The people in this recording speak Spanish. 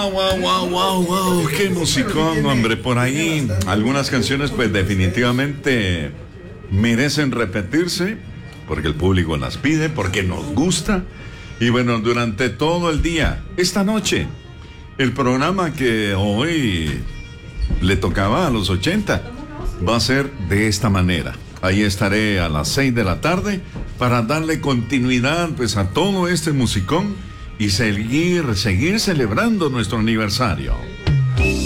Wow, qué musicón, hombre, por ahí. Algunas canciones pues definitivamente merecen repetirse, porque el público las pide, porque nos gusta. Y bueno, durante todo el día, esta noche, el programa que hoy le tocaba a los 80 va a ser de esta manera. Ahí estaré a las 6 de la tarde para darle continuidad pues a todo este musicón y seguir celebrando nuestro aniversario.